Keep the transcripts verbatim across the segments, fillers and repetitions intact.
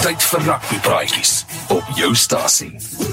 Tyd vir rugbypraatjies op jou stasie.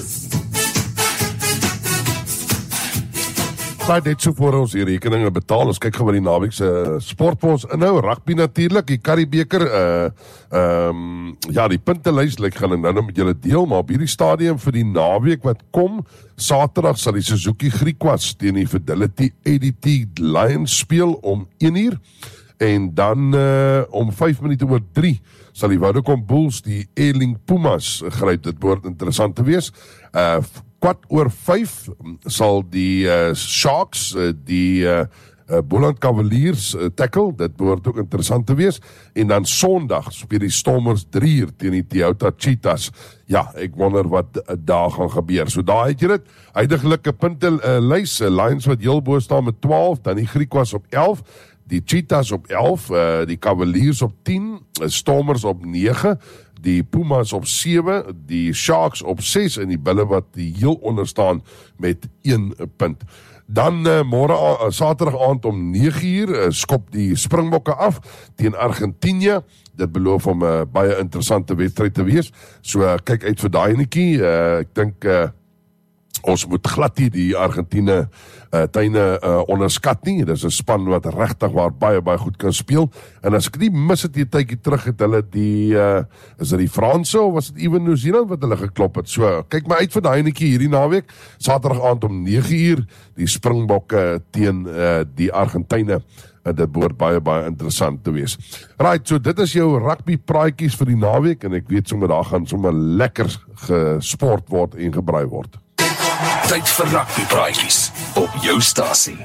Baie net so voor ons die rekeninge betaal, ons kyk gou wat die naweek se sportfonds inhou, rugby natuurlik, die Curriebeeker, uh, um, ja, die puntelys, like, gaan ek nou met julle deel, maar op hierdie stadium vir die naweek wat kom, Saterdag sal die Suzuki Griquas teen die Fidelity A D T Lions speel om een uur, en dan uh, om vyf minute oor drie sal die Vodacom Bulls die Eling Pumas gryp, dit behoort interessant te wees. Uh, kwart oor vyf sal die uh, Sharks uh, die uh, uh, Boland Cavaliers uh, tackle, dit behoort ook interessant te wees, en dan Sondag speel die Stormers drie uur teen die Toyota Cheetahs. Ja, ek wonder wat uh, daar gaan gebeur. So daar het jy dit, huidigelike punte uh, lys, uh, Lions wat heel bo staan met twaalf, dan die Griquas op elf, die Cheetahs op elf, uh, die Cavaliers op tien, uh, Stormers op nege, die Pumas op sewe, die Sharks op ses en die Bulle wat die heel onder staan met een punt. Dan uh, môre uh, Saterdag aand om nege uur uh, skop die Springbokke af teen Argentinië. Dit beloof om 'n uh, baie interessante wedstryd te wees. So uh, kyk uit vir daai netjie. Uh, ek dink uh, ons moet glad nie die Argentine uh, tuine uh, onderskat nie. Dit is 'n span wat regtig waar baie baie goed kan speel. En as ek nie mis het hier tydjie terug het hulle die uh, is dit die Franse of was dit ewen New Zealand wat hulle geklop het. So kyk maar uit vir daai netjie hierdie naweek. Saterdag aand om nege uur die Springbokke teen uh, die Argentyne. Uh, dit behoort baie baie interessant te wees. Right, so dit is jou rugby praatjies vir die naweek en ek weet sommer daar gaan sommer lekker gesport word en gebraai word. Tyd vir rugbypraatjies op jou stasie.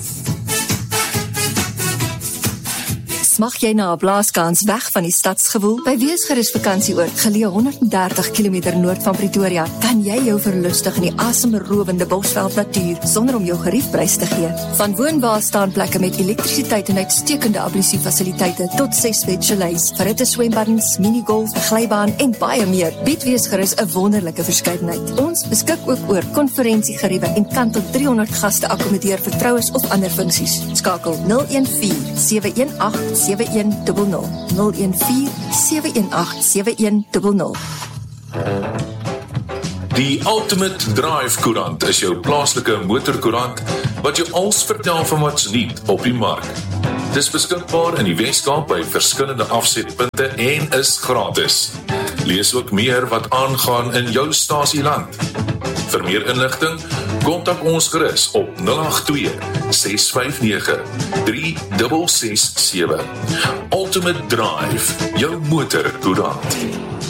Smag jy na 'n blaaskans weg van die stadsgewoel? By Weesgerus Vakansieoord, geleë honderd en dertig kilometer noord van Pretoria, kan jy jou verlustig in die asemrowende Bosveld natuur sonder om jou geriefprys te gee. Van woonbare staanplekke met elektrisiteit en uitstekende ablusiefasiliteite tot ses bed chalets, verhitte swembaddens, minigolf, 'n glybaan en baie meer. Bied Weesgerus 'n wonderlike verskeidenheid. Ons beskik ook oor konferensiegeriewe en kan tot driehonderd gaste akkommodeer vir troues of ander funksies. Skakel nul een vier sewe een agt sewe een nul nul nul een vier sewe een agt sewe een nul nul. Die Ultimate Drive Koerant is jou plaaslike motorkoerant wat jou alles vertel van wat's nuut op die mark. Dis beskikbaar in die Weskaap by verskillende afsetpunte en is gratis. Lees ook meer wat aangaan in jou stasieland. Vir meer inligting, kontak ons gerus op nul agt twee ses vyf nege drie ses ses sewe. Ultimate Drive, jou motorkoerant.